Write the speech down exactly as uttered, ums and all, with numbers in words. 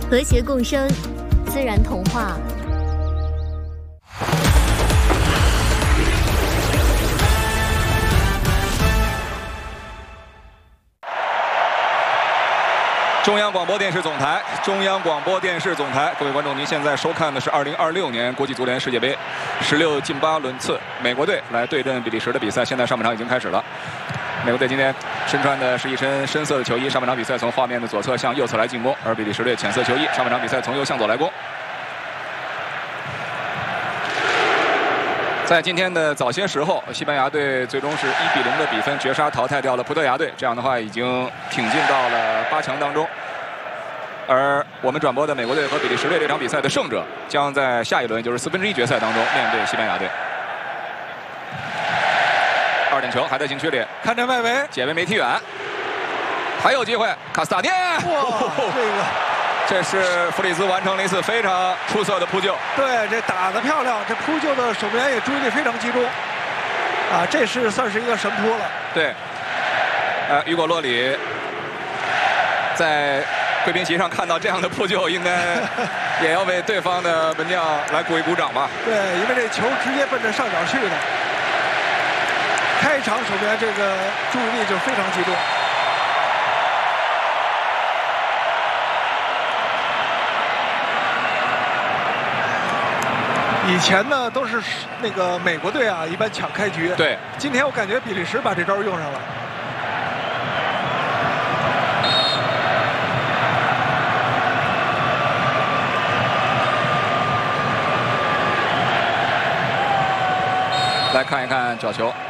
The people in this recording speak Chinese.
和谐共生，自然童话。 中央广播电视总台，中央广播电视总台，各位观众，您现在收看的是二零二六年国际足联世界杯十六进八轮次美国队来对阵比利时的比赛，现在上半场已经开始了。美国队今天身穿的是一身深色的球衣，上半场比赛从画面的左侧向右侧来进攻，而比利时队浅色球衣，上半场比赛从右向左来攻。在今天的早些时候，西班牙队最终是一比零的比分绝杀淘汰掉了葡萄牙队，这样的话已经挺进到了八强当中。而我们转播的美国队和比利时队这场比赛的胜者，将在下一轮就是四分之一决赛当中面对西班牙队。二点球还在禁区里， 看着外围， 解围没踢远，还有机会，卡斯塔涅！ 哇，这个。 这是弗里兹完成了一次非常出色的扑救。 对，这打得漂亮，这扑救的守门员也注意力非常集中。啊，这是算是一个神扑了。 对。呃，雨果洛里在贵宾席上看到这样的扑救，应该也要为对方的门将来鼓一鼓掌吧？ 对，因为这球直接奔着上角去的。开场守门员这个注意力就非常集中。以前呢都是那个美国队啊，一般抢开局。 对， 今天我感觉比利时把这招用上了。 来看一看角球。